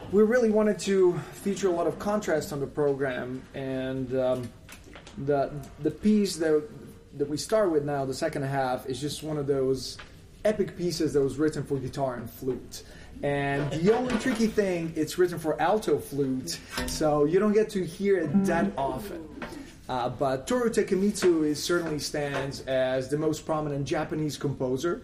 we really wanted to feature a lot of contrast on the program, and the piece that we start with now, the second half, is just one of those epic pieces that was written for guitar and flute. And the only tricky thing, it's written for alto flute, so you don't get to hear it that often. But Toru Takemitsu certainly stands as the most prominent Japanese composer.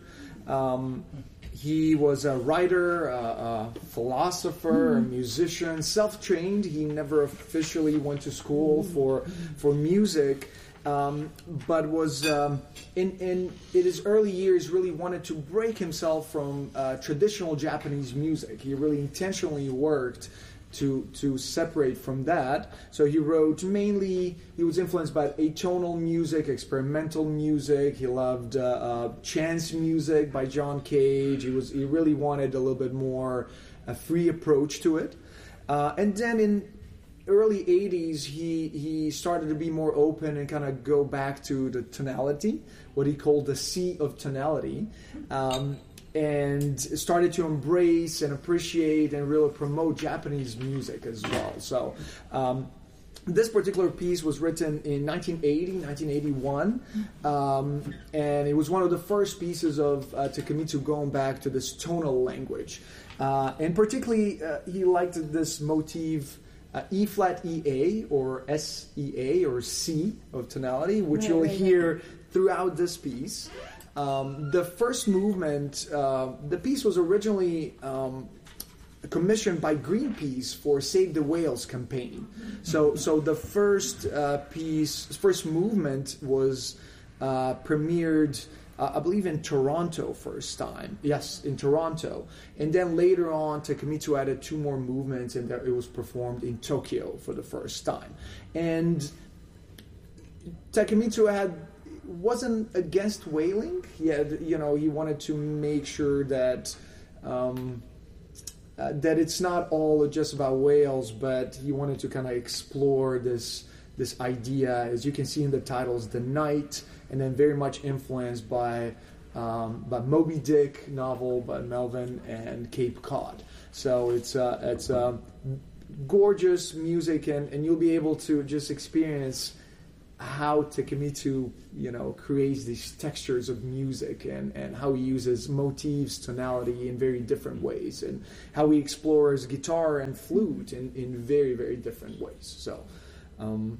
He was a writer, a philosopher, a musician, self-trained. He never officially went to school for music, but was in his early years really wanted to break himself from traditional Japanese music. He really intentionally worked to separate from that. So he wrote mainly, he was influenced by atonal music, experimental music. He loved chance music by John Cage. He really wanted a little bit more a free approach to it. And then in early 80s, he started to be more open and kind of go back to the tonality, what he called the sea of tonality. And started to embrace and appreciate and really promote Japanese music as well. So this particular piece was written in 1981, and it was one of the first pieces of Takemitsu going back to this tonal language. And particularly, he liked this motif E flat EA or SEA or C of tonality, which you'll hear throughout this piece. The first movement, the piece was originally commissioned by Greenpeace for Save the Whales campaign. So the first first movement was premiered, I believe, in Toronto first time. Yes, in Toronto. And then later on, Takemitsu added 2 more movements, and it was performed in Tokyo for the first time. And Takemitsu wasn't against whaling. He wanted to make sure that that it's not all just about whales, but he wanted to kind of explore this idea, as you can see in the titles, the night, and then very much influenced by Moby Dick novel by Melvin and Cape Cod. So it's gorgeous music, and you'll be able to just experience how Takemitsu, creates these textures of music, and how he uses motifs, tonality in very different ways, and how he explores guitar and flute in very, very different ways. So